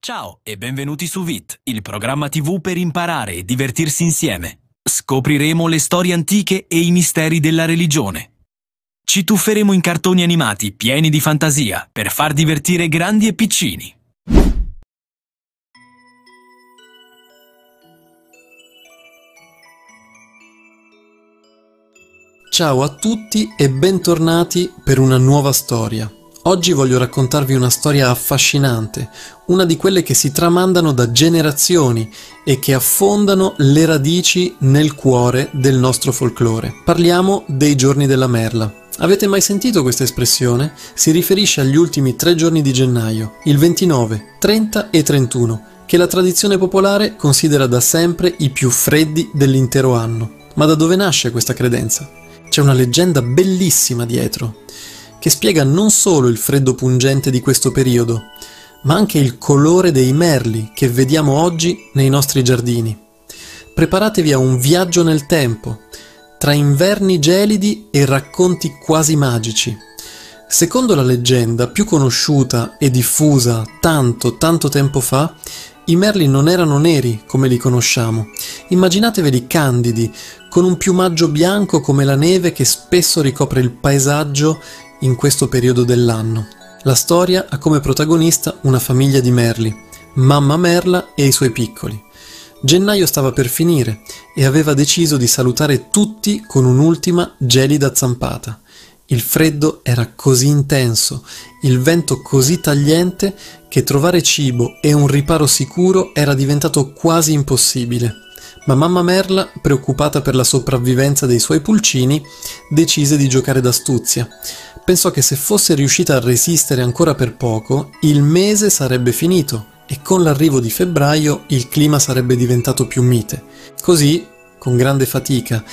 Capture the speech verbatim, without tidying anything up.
Ciao e benvenuti su V I T, il programma tivù per imparare e divertirsi insieme. Scopriremo le storie antiche e i misteri della religione. Ci tufferemo in cartoni animati pieni di fantasia per far divertire grandi e piccini. Ciao a tutti e bentornati per una nuova storia. Oggi voglio raccontarvi una storia affascinante, una di quelle che si tramandano da generazioni e che affondano le radici nel cuore del nostro folklore. Parliamo dei giorni della merla. Avete mai sentito questa espressione? Si riferisce agli ultimi tre giorni di gennaio, il ventinove, trenta e trentuno, che la tradizione popolare considera da sempre i più freddi dell'intero anno. Ma da dove nasce questa credenza? C'è una leggenda bellissima dietro, che spiega non solo il freddo pungente di questo periodo, ma anche il colore dei merli che vediamo oggi nei nostri giardini. Preparatevi a un viaggio nel tempo, tra inverni gelidi e racconti quasi magici. Secondo la leggenda più conosciuta e diffusa tanto tanto tempo fa, i merli non erano neri come li conosciamo. Immaginateveli candidi, con un piumaggio bianco come la neve che spesso ricopre il paesaggio in questo periodo dell'anno. La storia ha come protagonista una famiglia di merli, mamma merla e i suoi piccoli. Gennaio stava per finire e aveva deciso di salutare tutti con un'ultima gelida zampata. Il freddo era così intenso, il vento così tagliente che trovare cibo e un riparo sicuro era diventato quasi impossibile. Ma mamma merla, preoccupata per la sopravvivenza dei suoi pulcini, decise di giocare d'astuzia. Pensò che se fosse riuscita a resistere ancora per poco, il mese sarebbe finito e con l'arrivo di febbraio il clima sarebbe diventato più mite. Così, con grande fatica